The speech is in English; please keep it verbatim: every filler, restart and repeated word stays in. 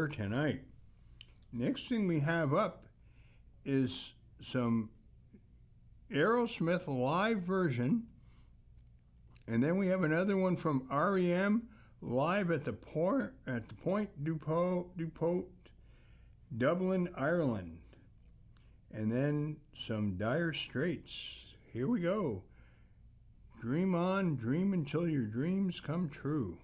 here tonight. Next thing we have up is some Aerosmith live version, and then we have another one from R E M live at the Point at the Point Dupont, Dupont, Dublin, Ireland, and then some Dire Straits. Here we go. Dream on, dream until your dreams come true.